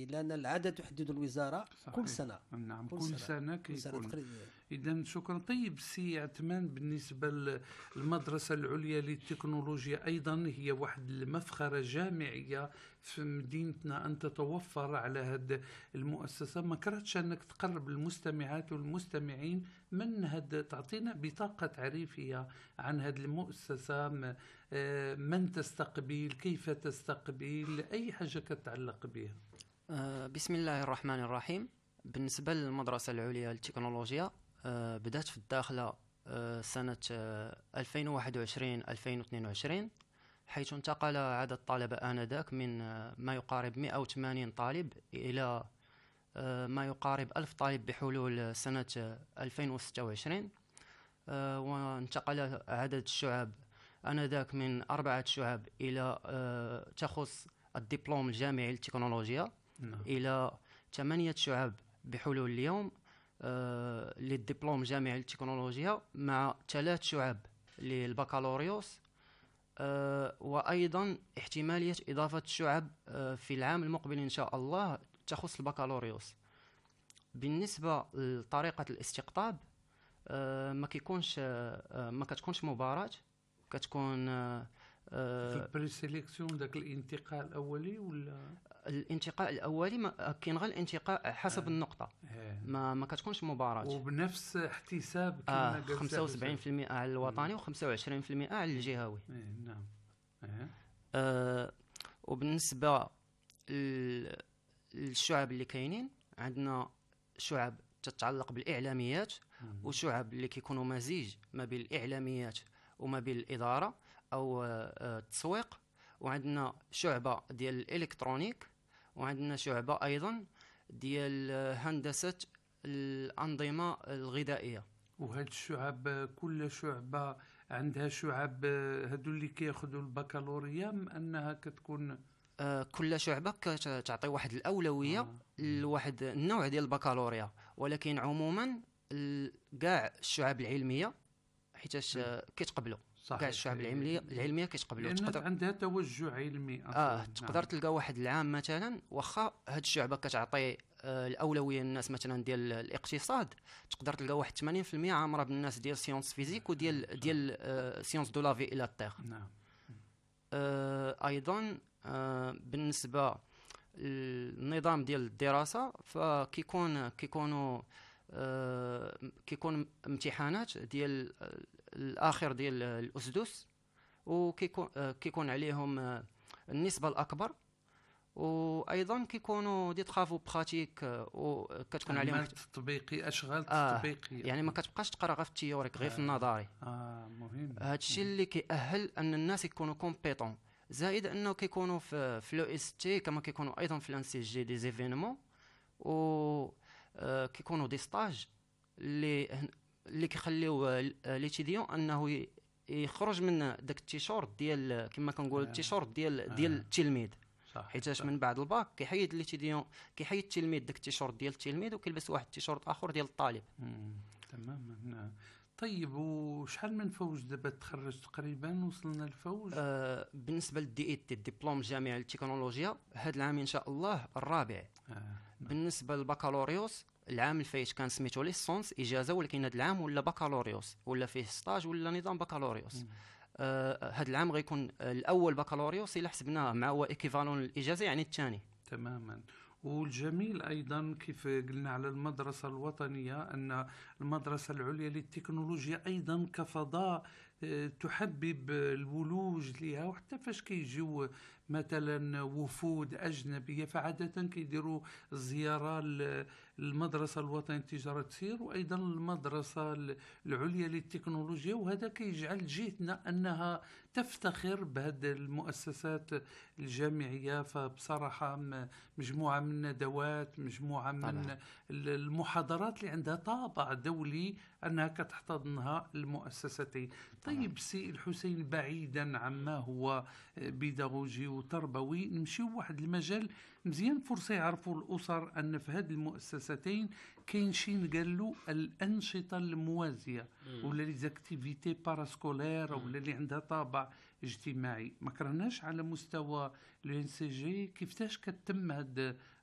لأن العادة تحدد الوزارة صحيح. كل سنة. نعم كل سنة كيكون. تقريبا. إذا شكرا. طيب سي عثمان، بالنسبة للمدرسة العليا للتكنولوجيا أيضا هي واحد المفخرة جامعية في مدينتنا أن تتوفر على هذه المؤسسة. ما كرهتش أنك تقرب المستمعات والمستمعين من هذا، تعطينا بطاقة تعريفية عن هذه المؤسسة، من تستقبل، كيف تستقبل، أي حاجة كتعلق بها. بسم الله الرحمن الرحيم. بالنسبة للمدرسة العليا للتكنولوجيا، بدأت في الداخلة سنة 2021-2022، حيث انتقل عدد الطلبة آنذاك من ما يقارب 180 طالب إلى ما يقارب 1000 طالب بحلول سنة 2026. وانتقل عدد الشعب آنذاك من 4 شعب إلى تخص الدبلوم الجامعي للتكنولوجيا إلى 8 شعب بحلول اليوم للدبلوم الجامعي للتكنولوجيا، مع 3 شعب للبكالوريوس، وأيضا احتمالية إضافة شعب في العام المقبل إن شاء الله تخص البكالوريوس. بالنسبة لطريقة الاستقطاب، ما كتكونش مباراة، كتكون في البريسيليكسيون داك الانتقاء الأولي ولا الانتقاء الأولي كاين غير الانتقاء حسب النقطة، ما كتكونش مباراة، وبنفس احتساب كما قلت 75% على الوطني و25% على الجهوي. نعم. وبالنسبة للشعب اللي كاينين، عندنا شعب تتعلق بالإعلاميات وشعب اللي كيكونوا مزيج ما بين الإعلاميات وما بين الإدارة أو التسويق، وعندنا شعبة ديال الإلكترونيك، وعندنا شعبة أيضا ديال هندسة الأنظمة الغذائية. وهاد الشعب كل شعبة عندها شعب هادو اللي كياخذوا البكالوريا، أنها كتكون كل شعبة كتعطي واحد الأولوية لواحد النوع ديال البكالوريا، ولكن عموما كاع الشعب العلمية حيتاش كيتقبلوا، كاع الشعب العلميه كيتقبلوا، تقدر عندها توجه علمي تقدر تلقى واحد العام مثلا، واخا هاد الشعبه كتعطي الاولويه للناس مثلا ديال الاقتصاد، تقدر تلقى واحد 80% عامره بالناس ديال سيونس فيزيك وديال سيونس دو لافي الى تيغ. نعم. ايضا بالنسبه للنظام ديال الدراسه، كيكون امتحانات ديال الاخر ديال الاسدس، وكيكون عليهم النسبه الاكبر، وايضا كيكونوا دي طرافو براتيك وكتكون عليهم تطبيقي، اشغال تطبيقيه، يعني ما كتبقاش تقرا غير في التيوريك، غير في النظري. مهم. هادشي اللي كيأهل ان الناس يكونوا كومبيتون، زائد انه كيكونوا في لو اس تي، كما كيكونوا ايضا في الان سي جي دي زيفينمون، و كيكونوا دي ستاج اللي كيخليو ليتيديون انه يخرج من داك التيشورت ديال كما كنقول التيشورت ديال التلميذ، حيتاش من بعد الباك كيحيد ليتيديون، كيحيد التلميذ داك التيشورت ديال التلميذ وكيلبس واحد التيشورت اخر ديال الطالب. تماما. طيب وشحال من فوج دابا تخرج تقريبا؟ وصلنا الفوج بالنسبه للدي اي تي الدبلوم الجامعي للتكنولوجيا هذا العام ان شاء الله الرابع. بالنسبه للبكالوريوس العام الفايت كان سميتو ليسونس اجازه، ولكن هذا العام ولا بكالوريوس، ولا فيه ستاج ولا نظام بكالوريوس. هذا العام غيكون الاول بكالوريوس الا حسبناه مع هو ايكيفالون الاجازه، يعني الثاني. تماما. والجميل أيضا كيف قلنا على المدرسة الوطنية أن المدرسة العليا للتكنولوجيا أيضا كفضاء تحبب الولوج لها، وحتى فاش كيجيو مثلا وفود أجنبية فعادة كيديروا زيارة للمدرسة الوطنية للتجارة التسير وأيضا المدرسة العليا للتكنولوجيا، وهذا كيجعل جهتنا أنها تفتخر بهذه المؤسسات الجامعية. فبصراحة مجموعة من الندوات، مجموعة من المحاضرات اللي عندها طابع دولي أنها كتحتضنها المؤسستين. طيب سي الحسين، بعيدا عما هو بيداغوجي وتربوي، نمشيو واحد المجال مزيان فرصة يعرفوا الأسر أن في هذه المؤسستين كاين شي نقالوا الأنشطة الموازية ولا لي زاكتيفيتي باراسكولير ولا اللي عندها طابع اجتماعي. ما كرهناش على مستوى الان سي جي كيفاش كتم هاد